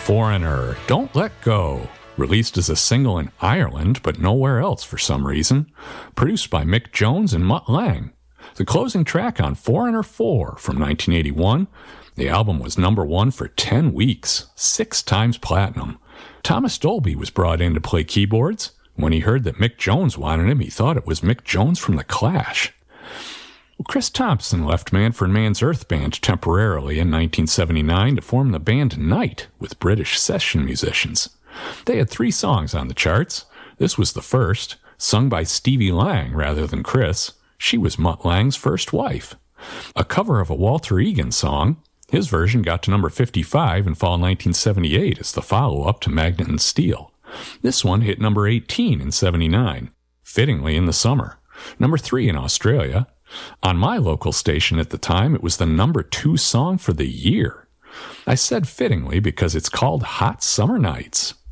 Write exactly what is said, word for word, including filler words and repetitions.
Foreigner, Don't Let Go, released as a single in Ireland but nowhere else for some reason, produced by Mick Jones and Mutt Lange. The closing track on Foreigner four from nineteen eighty-one, the album was number one for ten weeks, six times platinum. Thomas Dolby was brought in to play keyboards. When he heard that Mick Jones wanted him, he thought it was Mick Jones from The Clash. Well, Chris Thompson left Manfred Mann's Earth Band temporarily in nineteen seventy-nine to form the band Night with British session musicians. They had three songs on the charts. This was the first, sung by Stevie Lang rather than Chris. She was Mutt Lange's first wife. A cover of a Walter Egan song. His version got to number fifty-five in fall nineteen seventy-eight as the follow-up to Magnet and Steel. This one hit number eighteen in seventy-nine, fittingly in the summer. Number three in Australia. On my local station at the time, it was the number two song for the year. I said fittingly because it's called Hot Summer Nights.